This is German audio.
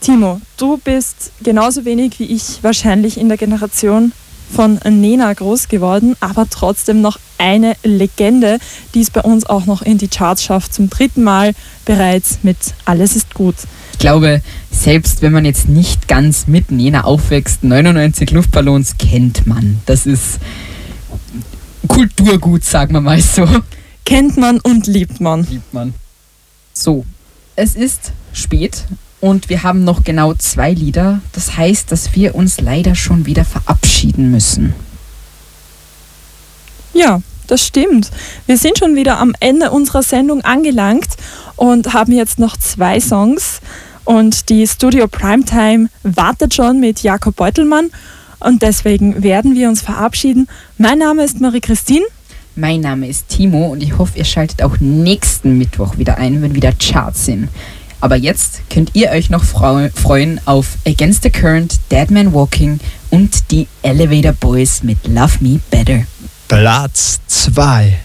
Timo, du bist genauso wenig wie ich wahrscheinlich in der Generation von Nena groß geworden, aber trotzdem noch eine Legende, die es bei uns auch noch in die Charts schafft, zum 3. Mal bereits mit Alles ist gut. Ich glaube, selbst wenn man jetzt nicht ganz mit Nena aufwächst, 99 Luftballons kennt man. Das ist Kulturgut, sagen wir mal so. Kennt man und liebt man. So, es ist spät und wir haben noch genau 2 Lieder. Das heißt, dass wir uns leider schon wieder verabschieden müssen. Ja, das stimmt. Wir sind schon wieder am Ende unserer Sendung angelangt und haben jetzt noch 2 Songs. Und die Studio Primetime wartet schon mit Jakob Beutelmann. Und deswegen werden wir uns verabschieden. Mein Name ist Marie-Christine. Mein Name ist Timo und ich hoffe, ihr schaltet auch nächsten Mittwoch wieder ein, wenn wieder Charts sind. Aber jetzt könnt ihr euch noch freuen auf Against the Current, Dead Man Walking und die Elevator Boys mit Love Me Better. Platz 2.